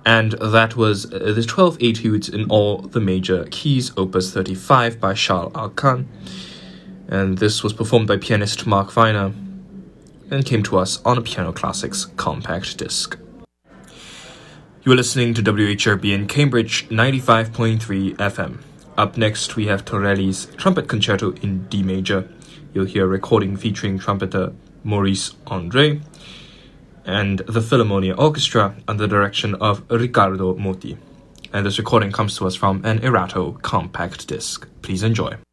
And that was the 12 Etudes in all the major keys, Opus 35 by Charles Alkan. And this was performed by pianist Mark Weiner and came to us on a Piano Classics compact disc. You are listening to WHRB in Cambridge 95.3 FM. Up next, we have Torelli's Trumpet Concerto in D major. You'll hear a recording featuring trumpeter Maurice André and the Philharmonia Orchestra under the direction of Riccardo Muti. And this recording comes to us from an Erato compact disc. Please enjoy.